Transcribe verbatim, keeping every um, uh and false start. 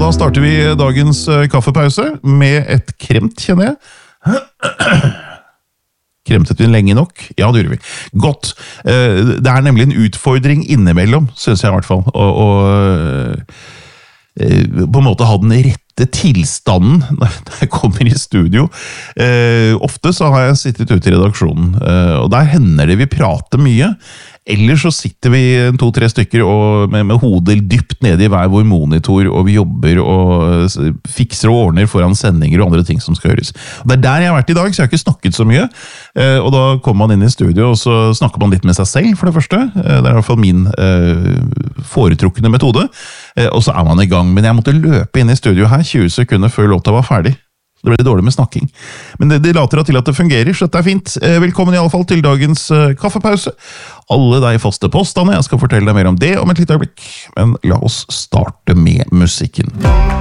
da starter vi dagens eh, kaffepause med et kremt, kjenner jeg. Kremtet vi den lenge nok? Ja, det gjorde vi. Godt. Eh, det er nemlig en utfordring innimellom, synes jeg i hvert fall, og, og eh, på en måte ha den rette tilstanden når jeg kommer i studio. Eh, ofte så har jeg sittet ute i redaksjonen, eh, og der hender det vi prater mye. Eller så sitter vi to-tre stykker og med, med hodet dypt nede i hver vår monitor, og vi jobber og fikser og ordner foran sendinger og andre ting som skal høres. Og det er der jeg har vært i dag, så jeg har ikke snakket så mye. Eh, og da kommer man inn i studio, og så snakker man litt med seg selv, for det første. Eh, det er i hvert fall min eh, foretrukne metode. Eh, og så er man i gang. Men jeg måtte løpe inn i studio her tjue sekunder før låta var ferdig. Det ble dårlig med snakking. Men det, det later til at det fungerer, så dette er fint. Velkommen i alle fall til dagens uh, kaffepause. Alle de faste postene, jeg skal fortelle deg mer om det om et lite øyeblikk. Men la oss starte med musikken.